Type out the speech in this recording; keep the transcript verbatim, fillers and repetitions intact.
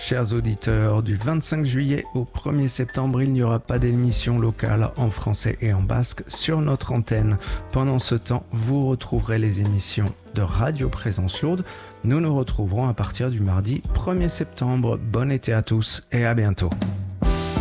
Chers auditeurs, du vingt-cinq juillet au premier septembre, il n'y aura pas d'émission locale en français et en basque sur notre antenne. Pendant ce temps, vous retrouverez les émissions de Radio Présence Lourde. Nous nous retrouverons à partir du mardi premier septembre. Bon été à tous et à bientôt.